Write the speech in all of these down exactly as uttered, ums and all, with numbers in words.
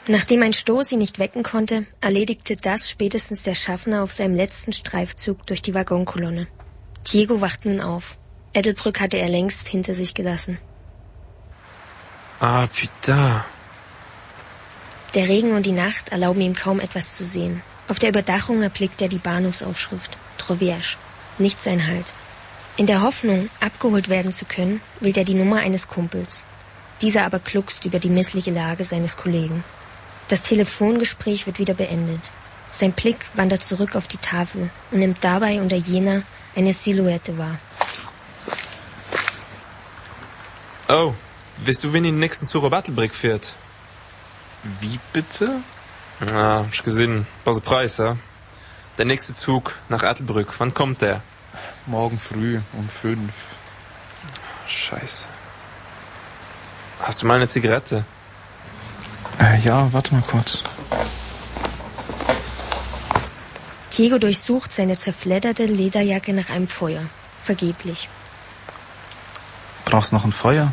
Nachdem ein Stoß ihn nicht wecken konnte, erledigte das spätestens der Schaffner auf seinem letzten Streifzug durch die Waggonkolonne. Diego wacht nun auf. Ettelbrück hatte er längst hinter sich gelassen. Ah, putain. Der Regen und die Nacht erlauben ihm kaum etwas zu sehen. Auf der Überdachung erblickt er die Bahnhofsaufschrift Trovierge. Nicht sein Halt. In der Hoffnung, abgeholt werden zu können, wählt er die Nummer eines Kumpels. Dieser aber gluckst über die missliche Lage seines Kollegen. Das Telefongespräch wird wieder beendet. Sein Blick wandert zurück auf die Tafel und nimmt dabei unter jener eine Silhouette wahr. Oh, weißt du, wen die nächsten Zug auf Ettelbrück fährt? Wie bitte? Ja, hab ich gesehen. Was Preis, ja? Der nächste Zug nach Ettelbrück. Wann kommt der? Morgen früh um fünf. Scheiße. Hast du mal eine Zigarette? Äh, ja, warte mal kurz. Diego durchsucht seine zerfledderte Lederjacke nach einem Feuer. Vergeblich. Brauchst noch ein Feuer?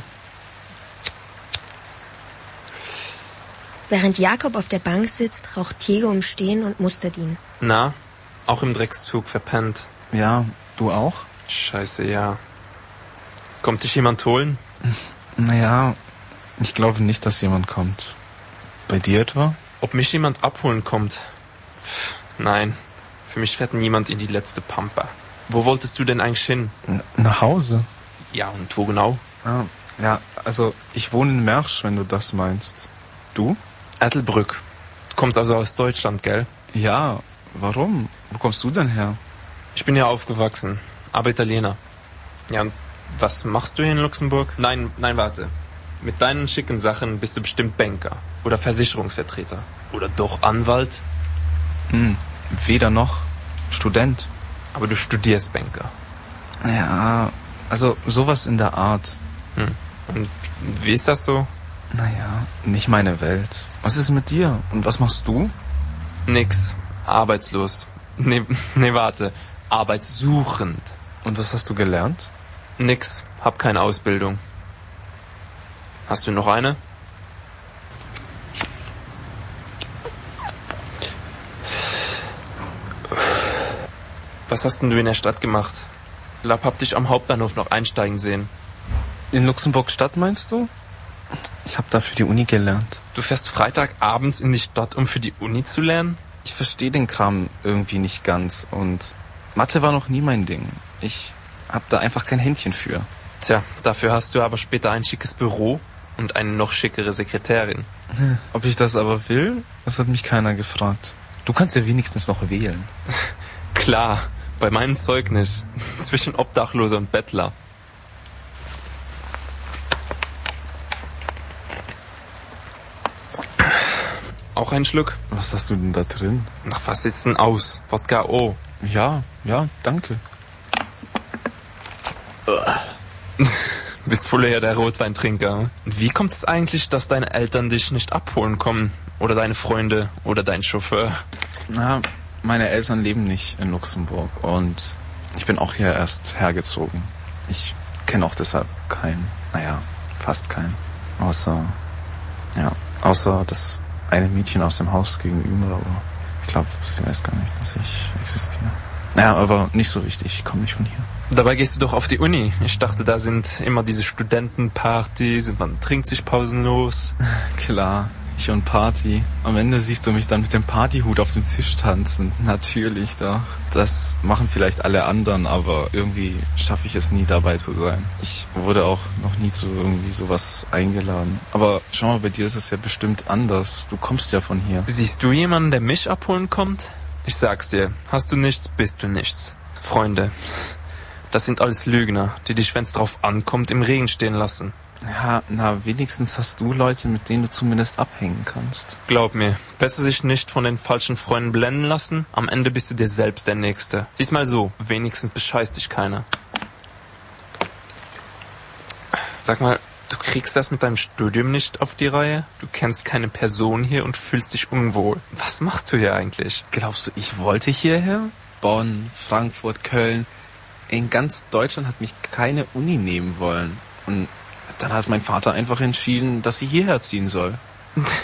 Während Jakob auf der Bank sitzt, raucht Diego im Stehen und mustert ihn. Na, auch im Dreckszug verpennt. Ja, du auch? Scheiße, ja. Kommt dich jemand holen? Naja, ich glaube nicht, dass jemand kommt. Bei dir etwa? Ob mich jemand abholen kommt? Pff, nein, für mich fährt niemand in die letzte Pampa. Wo wolltest du denn eigentlich hin? N- nach Hause. Ja, und wo genau? Ja, ja, also ich wohne in Mersch, wenn du das meinst. Du? Ettelbrück. Du kommst also aus Deutschland, gell? Ja, warum? Wo kommst du denn her? Ich bin hier aufgewachsen, aber Italiener. Ja, und was machst du hier in Luxemburg? Nein, nein, warte. Mit deinen schicken Sachen bist du bestimmt Banker oder Versicherungsvertreter oder doch Anwalt. Hm, weder noch. Student. Aber du studierst Banker. Ja, also sowas in der Art. Hm. Und wie ist das so? Naja, nicht meine Welt. Was ist mit dir? Und was machst du? Nix. Arbeitslos. Nee, nee, warte. Arbeitssuchend. Und was hast du gelernt? Nix. Hab keine Ausbildung. Hast du noch eine? Was hast denn du in der Stadt gemacht? Lapp, hab dich am Hauptbahnhof noch einsteigen sehen. In Luxemburg Stadt meinst du? Ich habe da für die Uni gelernt. Du fährst Freitagabends in die Stadt, um für die Uni zu lernen? Ich verstehe den Kram irgendwie nicht ganz und Mathe war noch nie mein Ding. Ich hab da einfach kein Händchen für. Tja, dafür hast du aber später ein schickes Büro und eine noch schickere Sekretärin. Ob ich das aber will? Das hat mich keiner gefragt. Du kannst ja wenigstens noch wählen. Klar, bei meinem Zeugnis zwischen Obdachloser und Bettler. Auch ein Schluck? Was hast du denn da drin? Nach was sieht's denn aus? Wodka O. Ja, ja, danke. Bist voll ja der Rotweintrinker. Wie kommt es eigentlich, dass deine Eltern dich nicht abholen kommen? Oder deine Freunde? Oder dein Chauffeur? Na, meine Eltern leben nicht in Luxemburg und ich bin auch hier erst hergezogen. Ich kenne auch deshalb keinen, naja, fast keinen. Außer, ja, außer das eine Mädchen aus dem Haus gegenüber, aber ich glaube, sie weiß gar nicht, dass ich existiere. Naja, aber nicht so wichtig, ich komme nicht von hier. Dabei gehst du doch auf die Uni. Ich dachte, da sind immer diese Studentenpartys und man trinkt sich pausenlos. Klar, ich und Party. Am Ende siehst du mich dann mit dem Partyhut auf dem Tisch tanzen. Natürlich doch. Das machen vielleicht alle anderen, aber irgendwie schaffe ich es nie, dabei zu sein. Ich wurde auch noch nie zu irgendwie sowas eingeladen. Aber schau mal, bei dir ist es ja bestimmt anders. Du kommst ja von hier. Siehst du jemanden, der mich abholen kommt? Ich sag's dir, hast du nichts, bist du nichts. Freunde, das sind alles Lügner, die dich, wenn's drauf ankommt, im Regen stehen lassen. Ja, na, wenigstens hast du Leute, mit denen du zumindest abhängen kannst. Glaub mir, besser sich nicht von den falschen Freunden blenden lassen. Am Ende bist du dir selbst der Nächste. Diesmal so, wenigstens bescheißt dich keiner. Sag mal, du kriegst das mit deinem Studium nicht auf die Reihe? Du kennst keine Person hier und fühlst dich unwohl. Was machst du hier eigentlich? Glaubst du, ich wollte hierher? Bonn, Frankfurt, Köln. In ganz Deutschland hat mich keine Uni nehmen wollen. Und dann hat mein Vater einfach entschieden, dass sie hierher ziehen soll.